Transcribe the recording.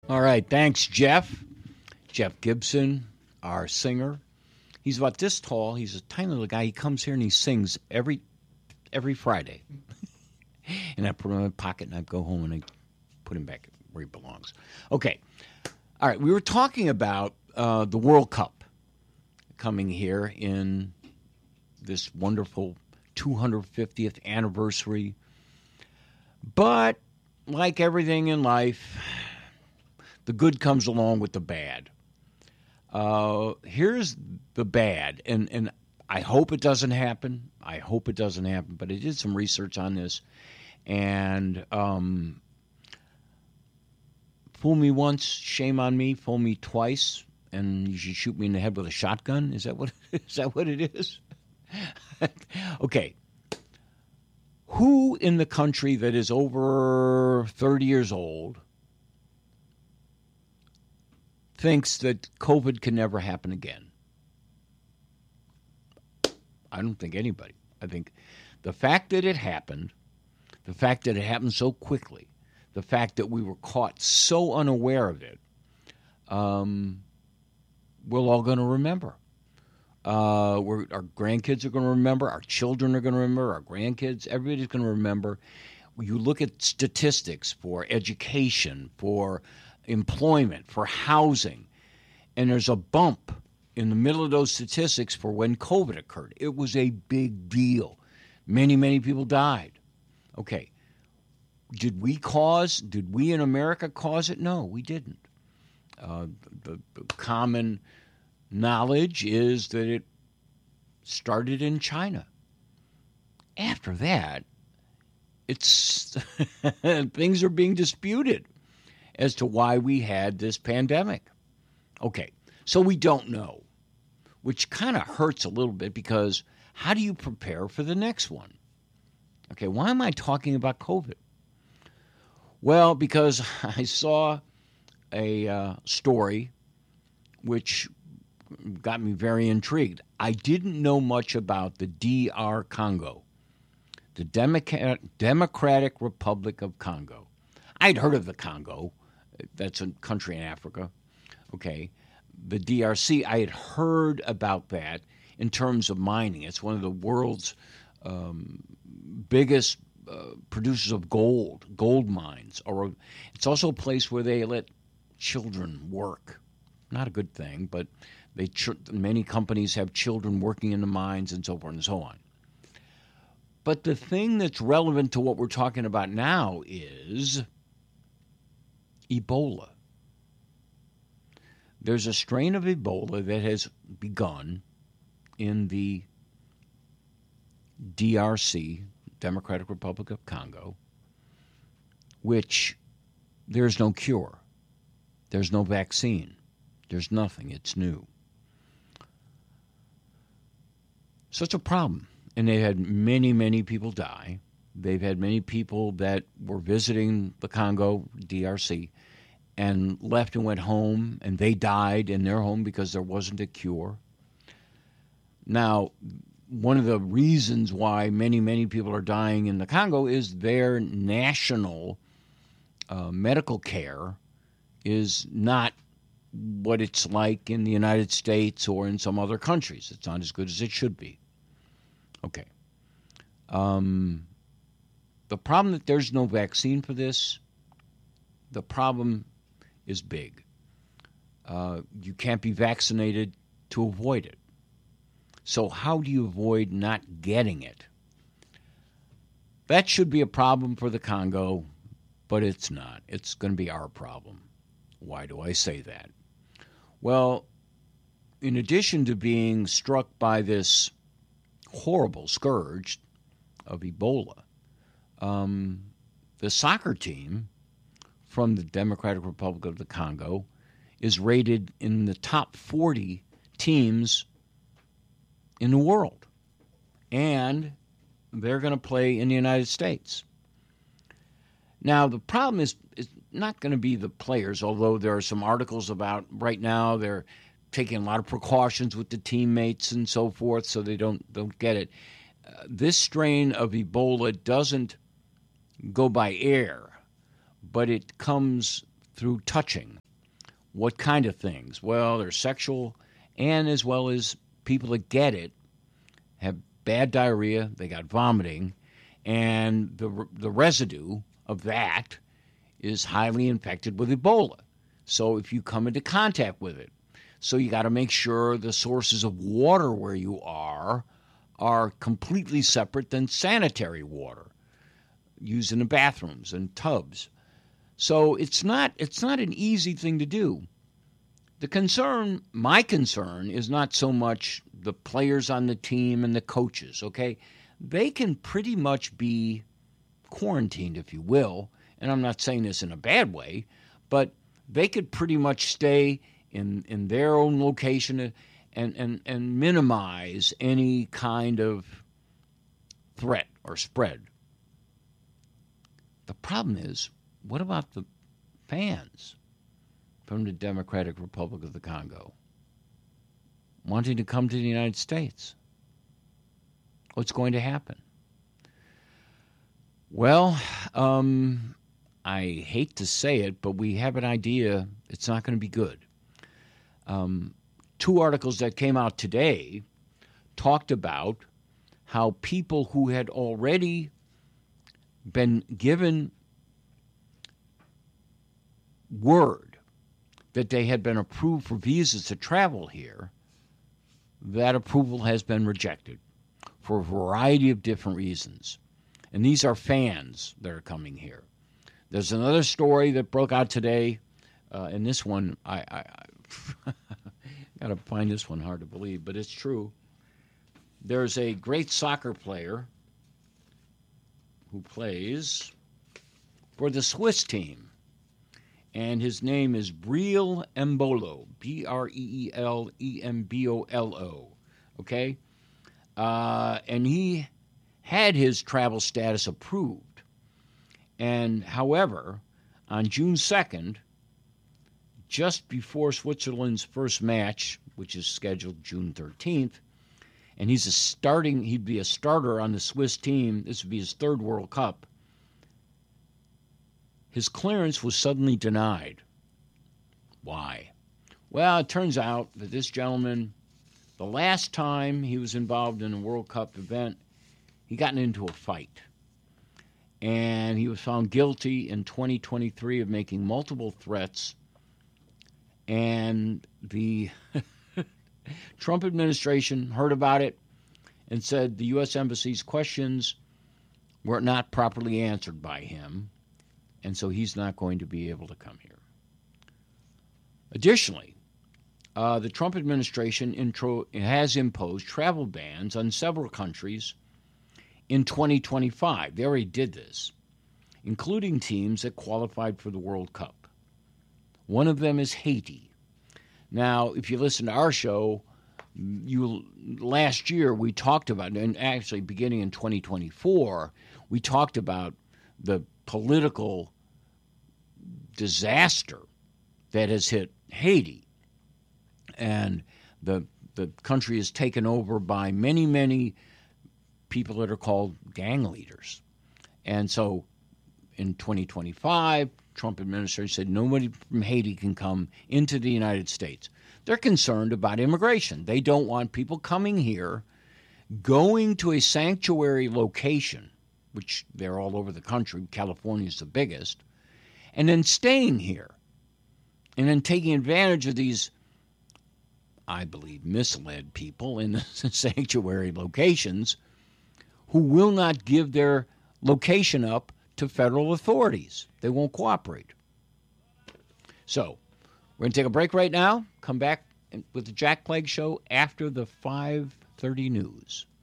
All right, thanks, Jeff. Jeff Gibson, our singer. He's about this tall. He's a tiny little guy. He comes here and he sings every Friday. And I put him in my pocket and I go home and I put him back where he belongs. Okay. All right. We were talking about the World Cup coming here in this wonderful 250th anniversary. But like everything in life, the good comes along with the bad. Here's the bad, and I hope it doesn't happen. But I did some research on this, and fool me once, shame on me. Fool me twice, and you should shoot me in the head with a shotgun. Is that what it is? Okay. Who in the country that is over 30 years old thinks that COVID can never happen again? I don't think anybody. I think the fact that it happened, the fact that it happened so quickly, the fact that we were caught so unaware of it, we're all going to remember. Our grandkids are going to remember. Our children are going to remember. Our grandkids, everybody's going to remember. You look at statistics for education, for employment, for housing, and there's a bump in the middle of those statistics for when COVID occurred. It was a big deal. Many, many people died. Okay. Did we in America cause it? No, we didn't. The common knowledge is that it started in China. After that, it's things are being disputed as to why we had this pandemic. Okay, so we don't know, which kind of hurts a little bit because how do you prepare for the next one? Okay, why am I talking about COVID? Well, because I saw a story which got me very intrigued. I didn't know much about the DR Congo, the Democratic Republic of Congo. I'd heard of the Congo. That's a country in Africa. Okay. The DRC, I had heard about that in terms of mining. It's one of the world's biggest producers of gold mines. Or it's also a place where they let children work. Not a good thing, but many companies have children working in the mines and so forth and so on. But the thing that's relevant to what we're talking about now is Ebola. There's a strain of Ebola that has begun in the DRC, Democratic Republic of Congo, which there's no cure. There's no vaccine. There's nothing. It's new. So it's a problem. And they had many, many people die. They've had many people that were visiting the Congo, DRC, and left and went home, and they died in their home because there wasn't a cure. Now, one of the reasons why many, many people are dying in the Congo is their national medical care is not what it's like in the United States or in some other countries. It's not as good as it should be. Okay. The problem that there's no vaccine for this, the problem is big. You can't be vaccinated to avoid it. So how do you avoid not getting it? That should be a problem for the Congo, but it's not. It's going to be our problem. Why do I say that? Well, in addition to being struck by this horrible scourge of Ebola, the soccer team from the Democratic Republic of the Congo is rated in the top 40 teams in the world. And they're going to play in the United States. Now, the problem is not going to be the players, although there are some articles about right now they're taking a lot of precautions with the teammates and so forth so they don't get it. This strain of Ebola doesn't go by air, but it comes through touching. What kind of things? Well, they're sexual, and as well as people that get it have bad diarrhea, they got vomiting, and the residue of that is highly infected with Ebola. So if you come into contact with it, so you got to make sure the sources of water where you are completely separate than sanitary water used in the bathrooms and tubs. So it's not an easy thing to do. My concern is not so much the players on the team and the coaches, okay? They can pretty much be quarantined, if you will, and I'm not saying this in a bad way, but they could pretty much stay in their own location and minimize any kind of threat or spread. The problem is, what about the fans from the Democratic Republic of the Congo wanting to come to the United States? What's going to happen? Well, I hate to say it, but we have an idea it's not going to be good. Two articles that came out today talked about how people who had already been given word that they had been approved for visas to travel here, that approval has been rejected for a variety of different reasons. And these are fans that are coming here. There's another story that broke out today, and this one, I got to find this one hard to believe, but it's true. There's a great soccer player who plays for the Swiss team, and his name is Breel Embolo, Breelembolo, okay? And he had his travel status approved. And however, on June 2nd, just before Switzerland's first match, which is scheduled June 13th, and he'd be a starter on the Swiss team. This would be his third World Cup. His clearance was suddenly denied. Why? Well, it turns out that this gentleman, the last time he was involved in a World Cup event, he got into a fight. And he was found guilty in 2023 of making multiple threats. And the Trump administration heard about it and said the U.S. Embassy's questions were not properly answered by him, and so he's not going to be able to come here. Additionally, the Trump administration has imposed travel bans on several countries in 2025. They already did this, including teams that qualified for the World Cup. One of them is Haiti. Now, if you listen to our show, last year we talked about, and actually beginning in 2024, we talked about the political disaster that has hit Haiti. And the country is taken over by many, many people that are called gang leaders. And so in 2025, Trump administration said nobody from Haiti can come into the United States. They're concerned about immigration. They don't want people coming here, going to a sanctuary location, which they're all over the country. California is the biggest, and then staying here and then taking advantage of these, I believe, misled people in the sanctuary locations who will not give their location up to federal authorities. They won't cooperate. So we're going to take a break right now, come back with the Jack Clegg Show after the 5:30 news.